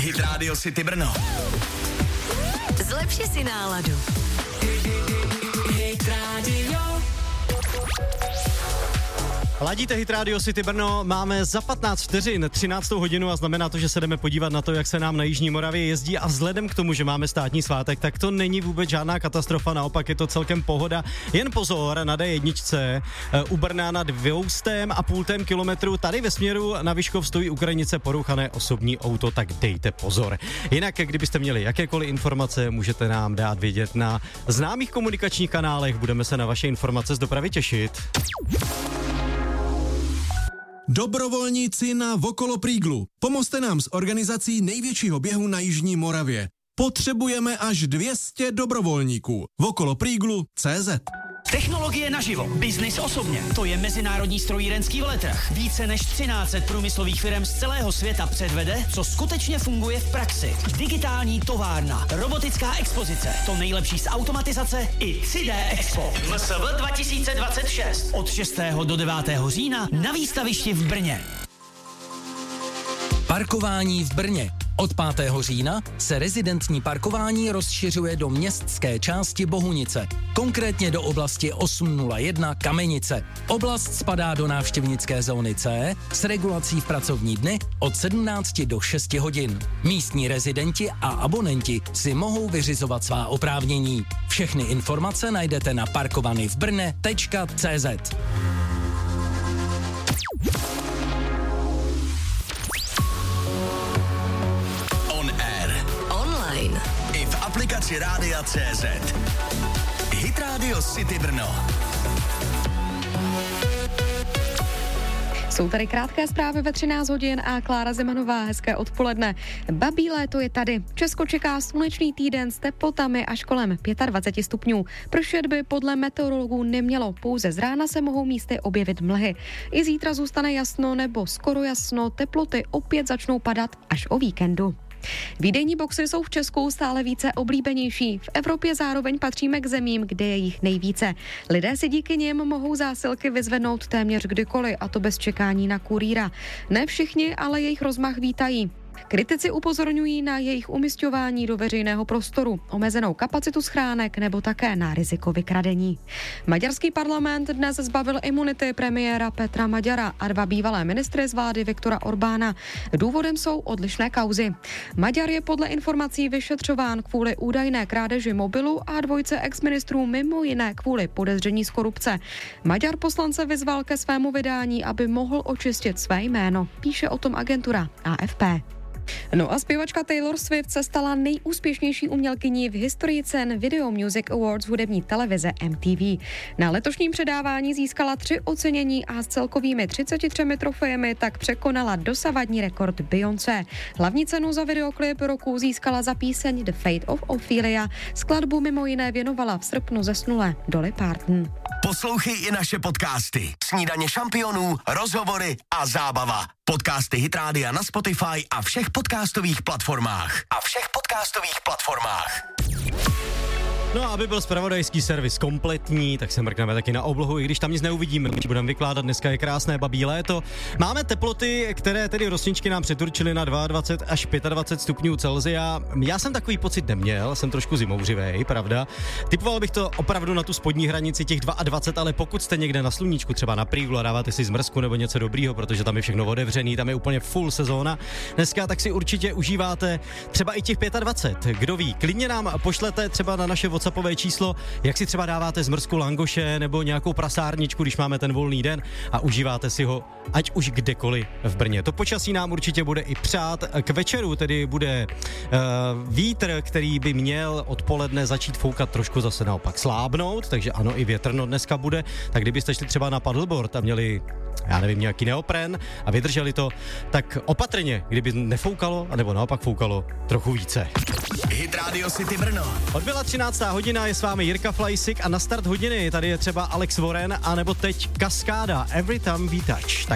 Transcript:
Hit Radio City Brno. Zlepši si náladu. Hit Radio. Ladíte Hit Radio City Brno, máme za 15 vteřin 13. hodinu a znamená to, že se jdeme podívat na to, jak se nám na Jižní Moravě jezdí a vzhledem k tomu, že máme státní svátek, tak to není vůbec žádná katastrofa, naopak je to celkem pohoda. Jen pozor, na D1 u Brna na 2,5 kilometru, tady ve směru na Vyškov stojí u Krajnice porouchané osobní auto, tak dejte pozor. Jinak, kdybyste měli jakékoliv informace, můžete nám dát vědět na známých komunikačních kanálech, budeme se na vaše informace z dopravy těšit. Dobrovolníci na Okolo Príglu. Pomozte nám s organizací největšího běhu na Jižní Moravě. Potřebujeme až 200 dobrovolníků. Okolopríglu.cz. Technologie naživo, biznis osobně. To je mezinárodní strojírenský veletrh. Více než 1300 průmyslových firm z celého světa předvede, co skutečně funguje v praxi. Digitální továrna, robotická expozice, to nejlepší z automatizace i 3D Expo. MSV 2026 od 6. do 9. října na výstavišti v Brně. Parkování v Brně. Od 5. října se rezidentní parkování rozšiřuje do městské části Bohunice, konkrétně do oblasti 801 Kamenice. Oblast spadá do návštěvnické zóny C s regulací v pracovní dny od 17 do 6 hodin. Místní rezidenti a abonenti si mohou vyřizovat svá oprávnění. Všechny informace najdete na parkovanyvbrne.cz. I v aplikaci Rádia.cz. Hit Radio City Brno. Jsou tady krátké zprávy ve 13 hodin a Klára Zemanová, hezké odpoledne. Babí léto je tady. Česko čeká slunečný týden s teplotami až kolem 25 stupňů. Pršet by podle meteorologů nemělo, pouze z rána se mohou místy objevit mlhy. I zítra zůstane jasno nebo skoro jasno, teploty opět začnou padat až o víkendu. Výdejní boxy jsou v Česku stále více oblíbenější. V Evropě zároveň patříme k zemím, kde je jich nejvíce. Lidé si díky nim mohou zásilky vyzvednout téměř kdykoliv, a to bez čekání na kurýra. Ne všichni, ale jejich rozmach vítají. Kritici upozorňují na jejich umisťování do veřejného prostoru, omezenou kapacitu schránek nebo také na riziko vykradení. Maďarský parlament dnes zbavil imunity premiéra Petra Maďara a 2 bývalé ministry z vlády Viktora Orbána. Důvodem jsou odlišné kauzy. Maďar je podle informací vyšetřován kvůli údajné krádeži mobilu a 2 exministrů mimo jiné kvůli podezření z korupce. Maďar poslance vyzval ke svému vydání, aby mohl očistit své jméno. Píše o tom agentura AFP. No a zpěvačka Taylor Swift se stala nejúspěšnější umělkyní v historii cen Video Music Awards hudební televize MTV. Na letošním předávání získala 3 ocenění a s celkovými 33 trofejemi tak překonala dosavadní rekord Beyoncé. Hlavní cenu za videoklip roku získala za píseň The Fate of Ophelia. Skladbu mimo jiné věnovala v srpnu zesnulé Dolly Parton. Poslouchej i naše podcasty. Snídaně šampionů, rozhovory a zábava. Podcasty Hit Rádia na Spotify a všech podcastových platformách. No a aby byl zpravodajský servis kompletní, tak se mrkneme taky na oblohu, i když tam nic neuvidíme. Budeme vykládat, dneska je krásné babí léto. Máme teploty, které tedy rosničky nám přeturčily na 22 až 25 stupňů Celsia. Já jsem takový pocit neměl, jsem trošku zimouřivej, pravda. Typoval bych to opravdu na tu spodní hranici těch 22, ale pokud jste někde na sluníčku, třeba na Príglu a dáváte si zmrzku nebo něco dobrýho, protože tam je všechno otevřený, tam je úplně full sezóna dneska, tak si určitě užíváte třeba i těch 25. Kdo ví, klidně nám pošlete třeba na naše WhatsAppové číslo, jak si třeba dáváte zmrzku langoše nebo nějakou prasárničku, když máme ten volný den a užíváte si ho ať už kdekoliv v Brně. To počasí nám určitě bude i přát. K večeru tedy bude vítr, který by měl odpoledne začít foukat trošku zase naopak slábnout, takže ano, i větrno dneska bude. Tak kdybyste šli třeba na paddleboard a měli, já nevím, nějaký neopren a vydrželi to, tak opatrně, kdyby nefoukalo, anebo naopak foukalo trochu více. Hit Radio City Brno. Odbyla 13. hodina, je s vámi Jirka Flajsik a na start hodiny tady je třeba Alex Warren a nebo teď Kaskáda Every Time We Touch.